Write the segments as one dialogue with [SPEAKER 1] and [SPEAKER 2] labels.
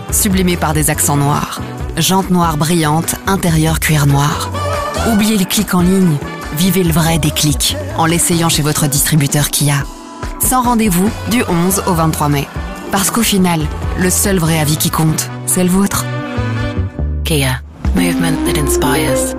[SPEAKER 1] sublimé par des accents noirs. Jantes noires brillantes, intérieur cuir noir. Oubliez le clic en ligne, vivez le vrai déclic en l'essayant chez votre distributeur Kia. Sans rendez-vous du 11 au 23 mai. Parce qu'au final, le seul vrai avis qui compte, c'est le vôtre. Kia. Movement that inspires.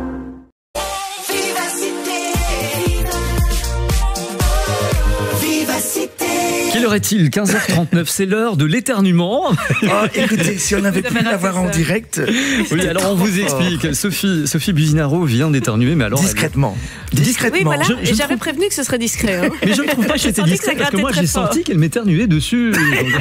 [SPEAKER 2] Quelle heure est-il ? 15h39, c'est l'heure de l'éternuement.
[SPEAKER 3] Oh, écoutez, si on avait pu l'avoir en direct.
[SPEAKER 2] Oui, alors on vous explique. Sophie Businaro vient d'éternuer, mais alors.
[SPEAKER 3] Discrètement.
[SPEAKER 4] Oui, voilà. Et j'avais prévenu que ce serait discret. Hein.
[SPEAKER 2] Mais je ne trouve pas que c'était discret parce que moi j'ai senti qu'elle m'éternuait dessus.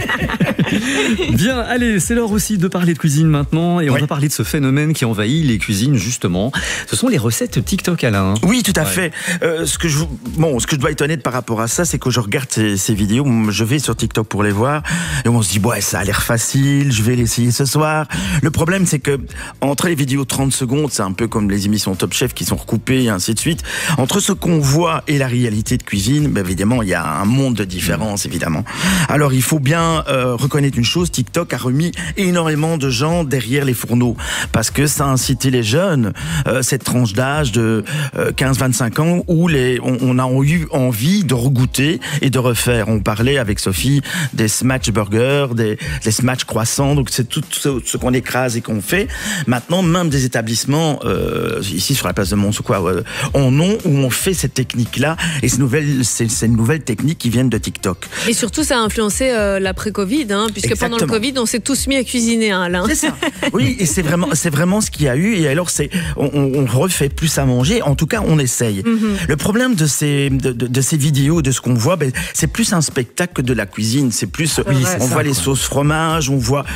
[SPEAKER 2] Bien, allez, c'est l'heure aussi de parler de cuisine maintenant. Et on va parler de ce phénomène qui envahit les cuisines, justement. Ce sont les recettes TikTok, Alain.
[SPEAKER 3] Oui, tout à fait. Ce que je dois être honnête par rapport à ça, c'est que je regarde ces vidéos. Je vais sur TikTok pour les voir et on se dit ouais, ça a l'air facile, je vais l'essayer ce soir. Le problème, c'est que entre les vidéos 30 secondes, c'est un peu comme les émissions Top Chef qui sont recoupées et ainsi de suite. Entre ce qu'on voit et la réalité de cuisine, évidemment, il y a un monde de différence, évidemment. Alors, il faut bien reconnaître une chose, TikTok a remis énormément de gens derrière les fourneaux parce que ça a incité les jeunes, cette tranche d'âge de 15-25 ans où on a eu envie de regoûter et de refaire. On parlait avec Sophie des smash burgers, des smash croissants, donc c'est tout ce qu'on écrase et qu'on fait. Maintenant, même des établissements ici sur la place de Mons ou quoi, en ont où on fait cette technique-là et c'est une nouvelle technique qui viennent de TikTok.
[SPEAKER 4] Et surtout, ça a influencé l'après-Covid, puisque
[SPEAKER 3] Exactement.
[SPEAKER 4] pendant le Covid, on s'est tous mis à cuisiner, Alain.
[SPEAKER 3] C'est ça. Oui, et c'est vraiment ce qu'il y a eu. Et alors, on refait plus à manger. En tout cas, on essaye. Le problème de ces vidéos, de ce qu'on voit, c'est plus un spectacle que de la cuisine. C'est plus, on voit les sauces fromage,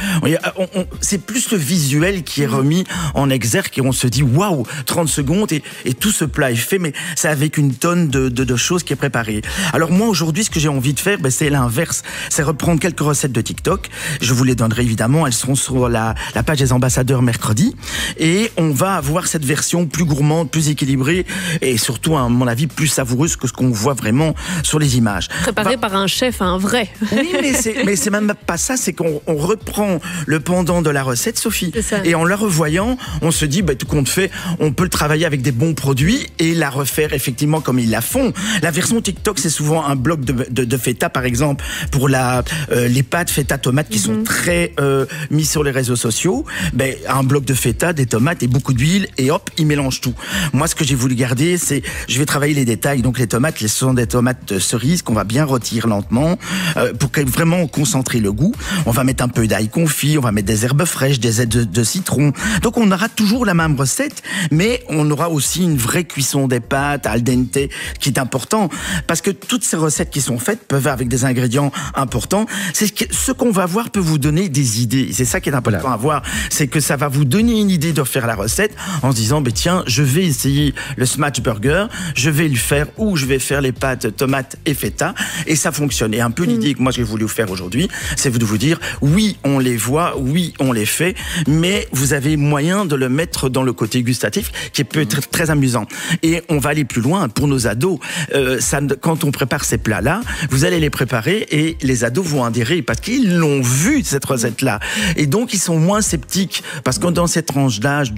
[SPEAKER 3] c'est plus le visuel qui est remis en exergue et on se dit waouh, 30 secondes et tout ce plat est fait, mais c'est avec une tonne de choses qui est préparée. Alors moi aujourd'hui, ce que j'ai envie de faire, c'est l'inverse, c'est reprendre quelques recettes de TikTok. Je vous les donnerai évidemment, elles seront sur la page des ambassadeurs mercredi et on va avoir cette version plus gourmande, plus équilibrée et surtout à mon avis plus savoureuse que ce qu'on voit vraiment sur les images.
[SPEAKER 4] Préparé par un chef, un vrai.
[SPEAKER 3] Oui, mais c'est même pas ça, c'est qu'on reprend le pendant de la recette, Sophie, et en la revoyant, on se dit tout compte fait, on peut le travailler avec des bons produits et la refaire effectivement comme ils la font. La version TikTok, c'est souvent un bloc de feta, par exemple, pour les pâtes feta tomates qui sont très mis sur les réseaux sociaux. Un bloc de feta, des tomates et beaucoup d'huile et hop, ils mélangent tout. Moi, ce que j'ai voulu garder, c'est, je vais travailler les détails. Donc les tomates, ce sont des tomates cerises qu'on va bien rôtir lentement pour vraiment concentrer le goût. On va mettre un peu d'ail confit, on va mettre des herbes fraîches, des ailes de citron. Donc on aura toujours la même recette, mais on aura aussi une vraie cuisson des pâtes al dente qui est important parce que toutes ces recettes qui sont faites peuvent avec des ingrédients importants. Ce qu'on va voir peut vous donner des idées. C'est ça qui est important à voir, c'est que ça va vous donner une idée de faire la recette en se disant tiens, je vais essayer le smash burger, je vais le faire ou je vais faire les pâtes tomates et feta et ça fonctionne. Et un peu l'idée que moi j'ai voulu faire aujourd'hui, c'est de vous dire oui, on les voit, oui, on les fait, mais vous avez moyen de le mettre dans le côté gustatif qui peut être très amusant. Et on va aller plus loin pour nos ados. Quand on prépare ces plats-là, vous allez les préparer et les ados vont adhérer parce qu'ils l'ont vu, cette recette-là. Et donc, ils sont moins sceptiques parce que dans cette tranche d'âge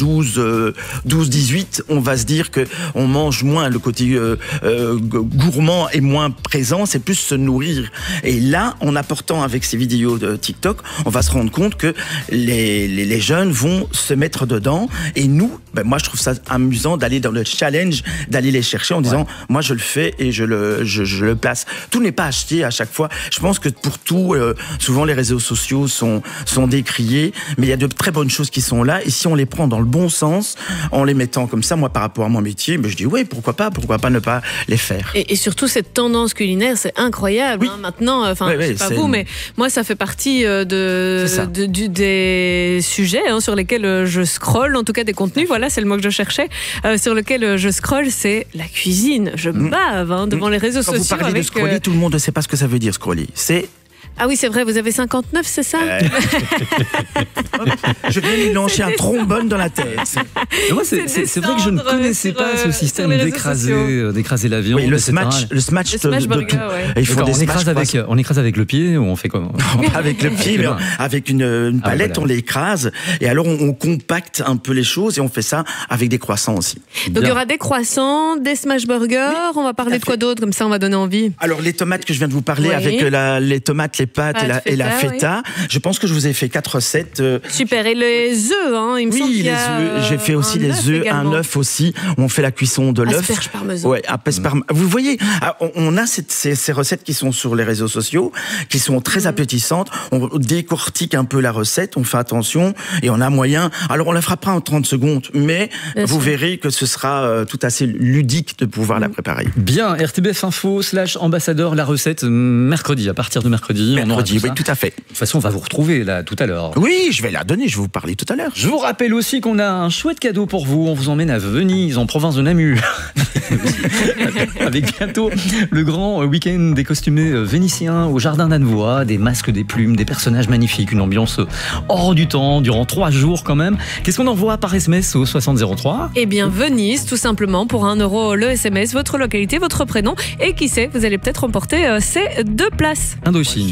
[SPEAKER 3] 12-18, on va se dire qu'on mange moins, le côté gourmand est moins présent, c'est plus se nourrir. Et là, en apportant avec ces vidéos de TikTok, on va se rendre compte que les jeunes vont se mettre dedans et nous, moi je trouve ça amusant d'aller dans le challenge, d'aller les chercher en disant moi je le fais et je le place. Tout n'est pas acheté à chaque fois. Je pense que pour tout, souvent les réseaux sociaux sont décriés, mais il y a de très bonnes choses qui sont là et si on les prend dans le bon sens, en les mettant comme ça, moi par rapport à mon métier, je dis oui, pourquoi pas ne pas les faire.
[SPEAKER 4] Et surtout cette tendance culinaire, c'est incroyable. Maintenant, je sais pas vous, mais moi ça fait partie des sujets sur lesquels je scrolle, en tout cas des contenus, voilà, c'est le mot que je cherchais, sur lequel je scrolle, c'est la cuisine. Je bave devant les réseaux sociaux.
[SPEAKER 3] Quand vous parlez de scroller, tout le monde ne sait pas ce que ça veut dire scroller. C'est
[SPEAKER 4] Ah oui, c'est vrai, vous avez 59, c'est ça ?
[SPEAKER 3] je viens lui lancer un trombone dans la tête.
[SPEAKER 2] C'est vrai que je ne connaissais pas ce système d'écraser la viande.
[SPEAKER 3] Oui, le smash de tout.
[SPEAKER 2] Ouais. On écrase avec le pied ou on fait comment?
[SPEAKER 3] Pas avec le pied, mais avec une palette, voilà. On l'écrase. Et alors, on compacte un peu les choses et on fait ça avec des croissants aussi.
[SPEAKER 4] Donc, il y aura des croissants, des smash burgers. Oui, on va parler de quoi d'autre? Comme ça, on va donner envie.
[SPEAKER 3] Alors, les tomates que je viens de vous parler, avec les tomates, les pâtes et la feta. Oui. Je pense que je vous ai fait 4 recettes.
[SPEAKER 4] Super. Et les œufs, il me semble qu'il y a...
[SPEAKER 3] les œufs. J'ai fait aussi les œufs, un œuf aussi. Où on fait la cuisson de l'œuf.
[SPEAKER 4] Asperges parmesan.
[SPEAKER 3] Ouais, Vous voyez, on a ces recettes qui sont sur les réseaux sociaux, qui sont très appétissantes. On décortique un peu la recette, on fait attention et on a moyen. Alors, on la fera pas en 30 secondes, mais vous verrez que ce sera tout assez ludique de pouvoir la préparer.
[SPEAKER 2] Bien, RTBF Info /ambassadeur, la recette mercredi, à partir de mercredi.
[SPEAKER 3] Mercredi, oui, tout à fait.
[SPEAKER 2] De toute façon, on va vous retrouver là tout à l'heure.
[SPEAKER 3] Oui, je vais la donner, je vais vous parler tout à l'heure.
[SPEAKER 2] Je vous rappelle aussi qu'on a un chouette cadeau pour vous. On vous emmène à Venise, en province de Namur. Avec bientôt le grand week-end des costumés vénitiens au jardin d'Annevoie, des masques, des plumes, des personnages magnifiques, une ambiance hors du temps durant 3 jours quand même. Qu'est-ce qu'on envoie par SMS au 6003 ?
[SPEAKER 4] Eh bien Venise, tout simplement, pour 1 euro le SMS, votre localité, votre prénom et qui sait, vous allez peut-être remporter ces 2 places.
[SPEAKER 2] Indochine.